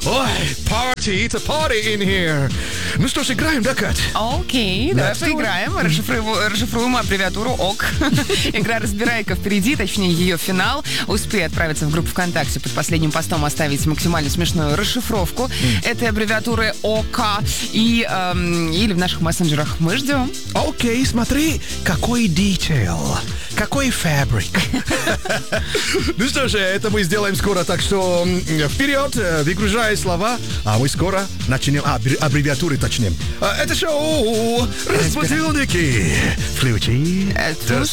Ой, party, it's a party in here. Ну что ж, играем, да, Кать? Окей, давай поиграем. Расшифруем аббревиатуру ОК. Игра «Разбирайка» впереди, точнее, ее финал. Успей отправиться в группу ВКонтакте, под последним постом оставить максимально смешную расшифровку этой аббревиатуры ОК или в наших мессенджерах. Мы ждем. Окей, смотри, какой detail, какой фабрик. Ну что же, это мы сделаем скоро, так что вперед, выгружай слова, а мы скоро начнем, аббревиатуры начнем. Это шоу «Разбудилники». Включи. Ту